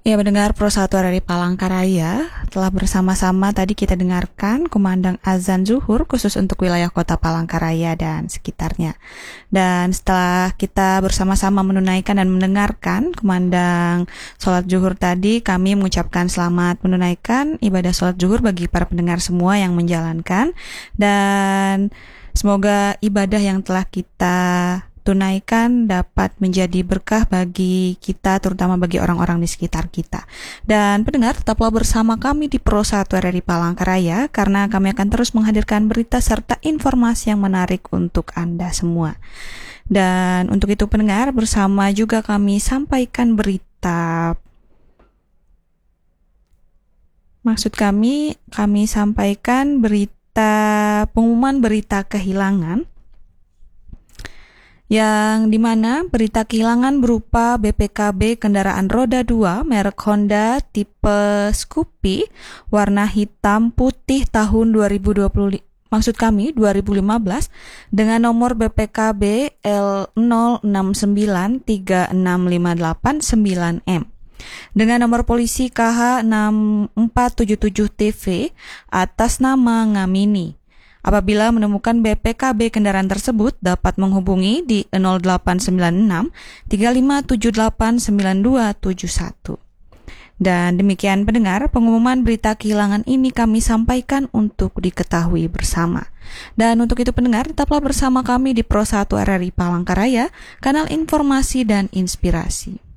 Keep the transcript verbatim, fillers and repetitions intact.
Ya, mendengar Pro satu dari Palangkaraya, telah bersama-sama tadi kita dengarkan kumandang azan zuhur khusus untuk wilayah kota Palangkaraya dan sekitarnya. Dan setelah kita bersama-sama menunaikan dan mendengarkan kumandang sholat zuhur tadi, kami mengucapkan selamat menunaikan ibadah sholat zuhur bagi para pendengar semua yang menjalankan. Dan semoga ibadah yang telah kita tunaikan dapat menjadi berkah bagi kita, terutama bagi orang-orang di sekitar kita. Dan pendengar, tetaplah bersama kami di Pro satu R R I Palangkaraya, karena kami akan terus menghadirkan berita serta informasi yang menarik untuk Anda semua. Dan untuk itu pendengar, bersama juga kami sampaikan berita. Maksud kami, kami sampaikan berita, pengumuman berita kehilangan, yang dimana berita kehilangan berupa B P K B kendaraan roda dua merek Honda tipe Scoopy warna hitam putih tahun dua ribu dua puluh, maksud kami dua ribu lima belas, dengan nomor B P K B L nol enam sembilan tiga enam lima delapan sembilan M dengan nomor polisi K H enam empat tujuh tujuh T V atas nama Ngamini. Apabila menemukan B P K B kendaraan tersebut, dapat menghubungi di nol delapan sembilan enam tiga lima tujuh delapan sembilan dua tujuh satu. Dan demikian pendengar, pengumuman berita kehilangan ini kami sampaikan untuk diketahui bersama. Dan untuk itu pendengar, tetaplah bersama kami di Pro satu R R I Palangkaraya, kanal informasi dan inspirasi.